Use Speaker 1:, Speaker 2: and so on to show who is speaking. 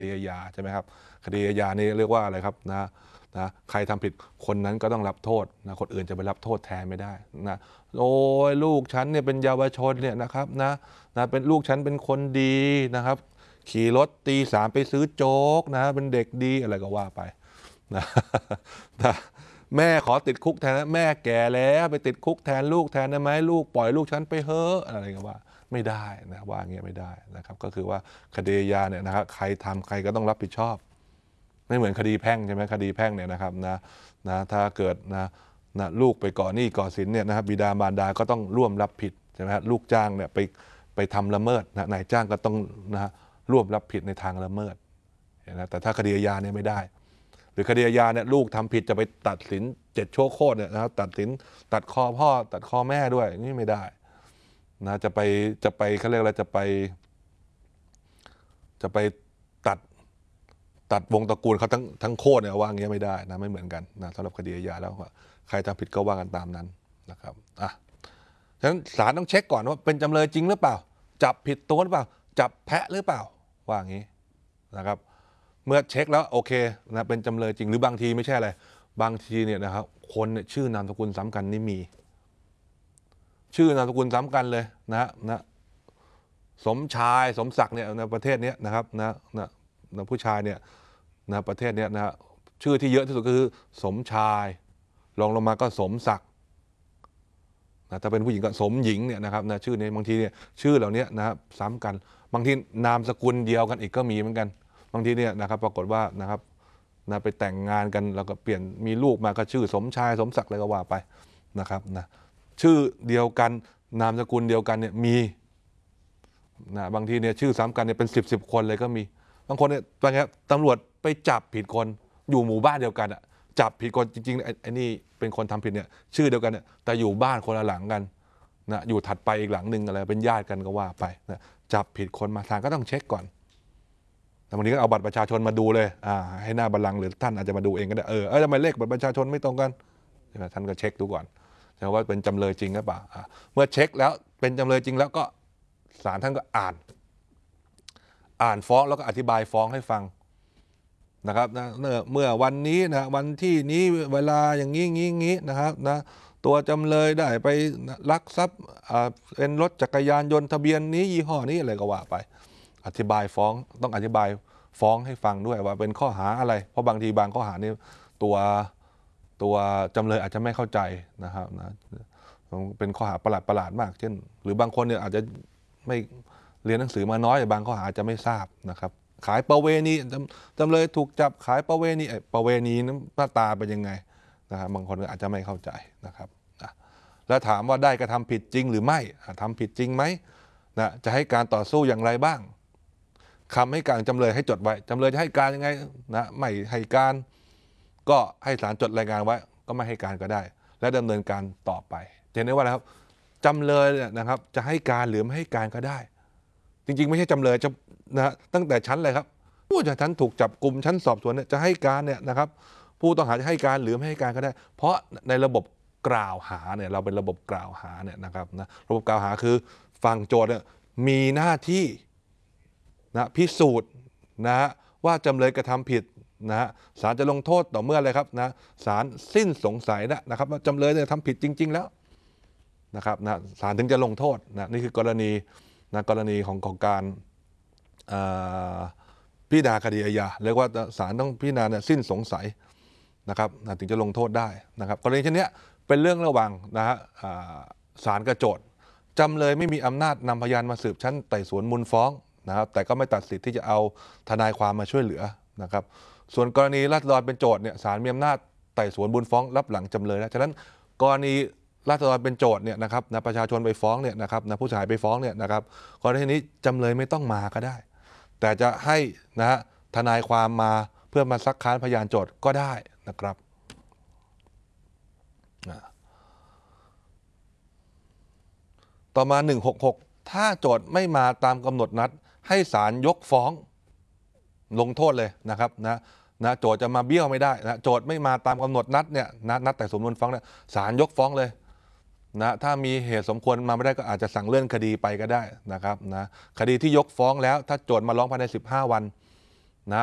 Speaker 1: ดีอาญาใช่ไหมครับคดีอาญานี่เรียกว่าอะไรครับใครทำผิดคนนั้นก็ต้องรับโทษนะคนอื่นจะไปรับโทษแทนไม่ได้นะโอ้ยลูกฉันเนี่ยเป็นเยาวชนเนี่ยนะครับเป็นลูกฉันเป็นคนดีนะครับขี่รถตีสามไปซื้อโจ๊กนะเป็นเด็กดีอะไรก็ว่าไปนะนะแม่ขอติดคุกแทนนะแม่แก่แล้วไปติดคุกแทนลูกแทนได้ไหมลูกปล่อยลูกฉันไปเฮ้อะอะไรก็ว่าไม่ได้นะว่าอย่างเงี้ยไม่ได้นะครับก็คือว่าคดีอาญาเนี่ยนะครับใครทำใครก็ต้องรับผิดชอบไม่เหมือนคดีแพ่งใช่ไหมคดีแพ่งเนี่ยนะครับถ้าเกิดลูกไปก่อหนี้ก่อสินเนี่ยนะครับบิดามารดาก็ต้องร่วมรับผิดใช่ไหมครับลูกจ้างเนี่ยไปทำละเมิดนายจ้างก็ต้องร่วมรับผิดในทางละเมิดนะแต่ถ้าคดีอาญาเนี่ยไม่ได้หรือคดีอาญาเนี่ยลูกทำผิดจะไปตัดสิน7 โชคโคตรเนี่ยนะครับตัดสินตัดคอพ่อตัดคอแม่ด้วยนี่ไม่ได้นะจะไปเขาเรียกอะไรจะไปตัดวงตระกูลเขาทั้งโคตรเนี่ยว่าอย่างเงี้ยไม่ได้นะไม่เหมือนกันนะสำหรับคดีอาญาแล้วใครทำผิดก็ว่ากันตามนั้นนะครับฉะนั้นศาลต้องเช็คก่อนว่าเป็นจำเลยจริงหรือเปล่าจับผิดตัวหรือเปล่าจับแพะหรือเปล่าว่าอย่างนี้นะครับเมื่อเช็คแล้วโอเคนะเป็นจำเลยจริงหรือบางทีไม่ใช่อะไรบางทีเนี่ยนะครับคนเนี่ยชื่อนามสกุลซ้ำกันนี่มีชื่อนามสกุลซ้ำกันเลยนะสมชายสมศักดิ์เนี่ยในประเทศนี้นะครับผู้ชายเนี่ยประเทศนี้นะชื่อที่เยอะที่สุดก็คือสมชายรองลงมาก็สมศักดิ์ถ้าเป็นผู้หญิงก็สมหญิงเนี่ยนะครับชื่อนี้บางทีเนี่ยชื่อเหล่านี้นะครับซ้ำกันบางทีนามสกุลเดียวกันอีกก็มีเหมือนกันบางทีเนี่ยนะครับปรากฏว่านะครับไปแต่งงานกันแล้วก็เปลี่ยนมีลูกมาก็ชื่อสมชายสมศักดิ์อะไรก็ว่าไปนะครับชื่อเดียวกันนามสกุลเดียวกันเนี่ยมีบางทีเนี่ยชื่อซ้ำกันเนี่ยเป็นสิบคนเลยก็มีบางคนเนี่ยตำรวจไปจับผิดคนอยู่หมู่บ้านเดียวกันอ่ะจับผิดคนจริงๆไอ้นี่เป็นคนทำผิดเนี่ยชื่อเดียวกันเนี่ยแต่อยู่บ้านคนละหลังกันอยู่ถัดไปอีกหลังหนึ่งอะไรเป็นญาติกันก็ว่าไปจับผิดคนมาศาลก็ต้องเช็คก่อนแต่บางทีก็เอาบัตรประชาชนมาดูเลยให้หน้าบัลลังก์หรือท่านอาจจะมาดูเองก็ได้ทำไมเลขบัตรประชาชนไม่ตรงกันใช่ไหมท่านก็เช็คดูก่อนว่าเป็นจำเลยจริงหรือเปล่าเมื่อเช็คแล้วเป็นจำเลยจริงแล้วก็ศาลท่านก็อ่านฟ้องแล้วก็อธิบายฟ้องให้ฟังนะครับเมื่อวันนี้นะวันที่นี้เวลาอย่างนี้นะครับตัวจำเลยได้ไปลักทรัพย์เป็นรถจักรยานยนต์ทะเบียนนี้ยี่ห้อนี้อะไรก็ว่าไปอธิบายฟ้องต้องอธิบายฟ้องให้ฟังด้วยว่าเป็นข้อหาอะไรเพราะบางทีบางข้อหานี่ตัวจำเลยอาจจะไม่เข้าใจนะครับเป็นข้อหาประหลาดมากเช่นหรือบางคนเนี่ยอาจจะไม่เรียนหนังสือมาน้อยบางข้อหาจะไม่ทราบนะครับขายประเวณีจำเลยถูกจับขายประเวณีประเวณีนั้นหน้าตาเป็นยังไงนะครับบางคนก็อาจจะไม่เข้าใจนะครับแล้วถามว่าได้กระทำผิดจริงหรือไม่ทำผิดจริงไหมจะให้การต่อสู้อย่างไรบ้างคำให้การจำเลยให้จดไว้จำเลยจะให้การยังไงไม่ให้การก็ให้ศาลจดรายงานไว้ก็ไม่ให้การก็ได้ และดำเนินการต่อไปเห็นได้ว่านะครับจำเลยนะครับจะให้การหรือไม่ให้การก็ได้จริงๆไม่ใช่จำเลยจะตั้งแต่ชั้นเลยครับผู้ชั้นถูกจับกลุ่มชั้นสอบสวนเนี่ยจะให้การเนี่ยนะครับผู้ต้องหาจะให้การหรือไม่ให้การก็ได้เพราะในระบบกล่าวหาเนี่ยเราเป็นระบบกล่าวหาเนี่ยนะครับระบบกล่าวหาคือฝั่งโจทย์เนี่ยมีหน้าที่พิสูจน์ว่าจำเลยกระทำผิดศาลจะลงโทษต่อเมื่ออะไรครับศาลสิ้นสงสัยนะครับว่าจำเลยเนี่ยทำผิดจริงๆแล้วนะครับศาลถึงจะลงโทษนี่คือกรณีของการพิจารณาคดีอาญาเรียกว่าศาลต้องพิจารณาสิ้นสงสัยนะครับถึงจะลงโทษได้นะครับกรณีเช่นนี้เป็นเรื่องระหว่างศาลกับโจทก์จำเลยไม่มีอำนาจนำพยานมาสืบชั้นไต่สวนมูลฟ้องนะครับแต่ก็ไม่ตัดสิทธิ์ที่จะเอาทนายความมาช่วยเหลือนะครับส่วนกรณีราษฎรเป็นโจทก์เนี่ยศาลมีอำนาจไต่สวนมูลฟ้องรับหลังจำเลยแล้วฉะนั้นกรณีราษฎรเป็นโจทก์เนี่ยนะครับประชาชนไปฟ้องเนี่ยนะครับผู้เสียหายไปฟ้องเนี่ยนะครับกรณีนี้จำเลยไม่ต้องมาก็ได้แต่จะให้ทนายความมาเพื่อมาซักค้านพยานโจทก์ก็ได้นะครับต่อมา166ถ้าโจทก์ไม่มาตามกำหนดนัดให้ศาลยกฟ้องลงโทษเลยนะครับโจทก์จะมาเบี้ยวไม่ได้โจทก์ไม่มาตามกำหนดนัดเนี่ยนัดแต่สมมูลฟ้องเนี่ยศาลยกฟ้องเลยถ้ามีเหตุสมควรมาไม่ได้ก็อาจจะสั่งเลื่อนคดีไปก็ได้นะครับคดีที่ยกฟ้องแล้วถ้าโจทก์มาร้องภายใน15 วัน